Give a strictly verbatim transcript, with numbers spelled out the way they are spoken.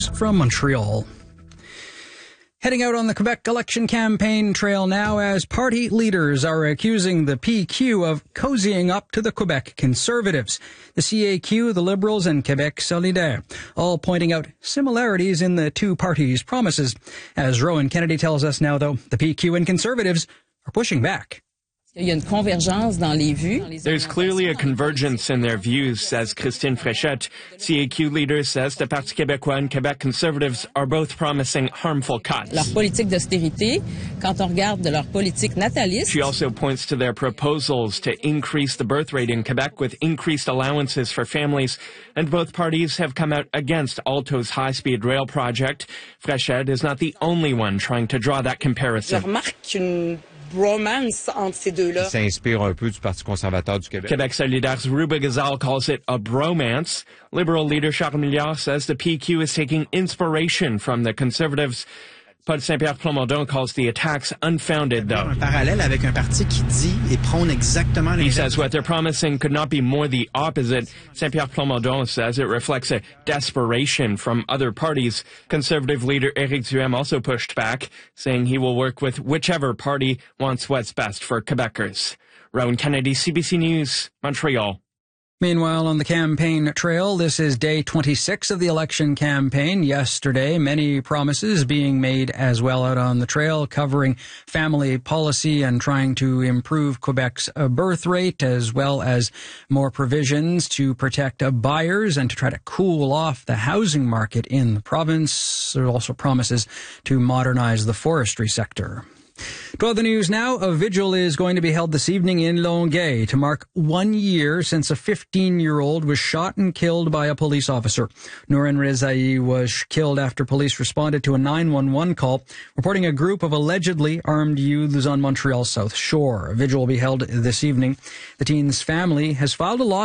From Montreal. Heading out on the Quebec election campaign trail now as party leaders are accusing the P Q of cozying up to the Quebec Conservatives. The C A Q, the Liberals, and Quebec Solidaire, all pointing out similarities in the two parties' promises. As Rowan Kennedy tells us now, though, the P Q and Conservatives are pushing back. There's clearly a convergence in their views, says Christine Fréchette. C A Q leader says the Parti québécois and Quebec Conservatives are both promising harmful cuts. She also points to their proposals to increase the birth rate in Quebec with increased allowances for families, and both parties have come out against Alto's high-speed rail project. Fréchette is not the only one trying to draw that comparison. Romance entre ces deux-là. S'inspire un peu du Parti conservateur du Québec. Quebec Solidaire's Ruba Gazal calls it a bromance. Liberal leader Charles Milliard says the P Q is taking inspiration from the Conservatives. Paul Saint-Pierre Plamondon calls the attacks unfounded, though. He says what they're promising could not be more the opposite. Saint-Pierre Plamondon says it reflects a desperation from other parties. Conservative leader Éric Duhaime also pushed back, saying he will work with whichever party wants what's best for Quebecers. Rowan Kennedy, C B C News, Montreal. Meanwhile, on the campaign trail, this is day twenty-six of the election campaign. Yesterday, many promises being made as well out on the trail, covering family policy and trying to improve Quebec's birth rate, as well as more provisions to protect buyers and to try to cool off the housing market in the province. There are also promises to modernize the forestry sector. To other news now, a vigil is going to be held this evening in Longueuil to mark one year since a fifteen-year-old was shot and killed by a police officer. Nouren Rezaei was killed after police responded to a nine one one call reporting a group of allegedly armed youths on Montreal's South Shore. A vigil will be held this evening. The teen's family has filed a lawsuit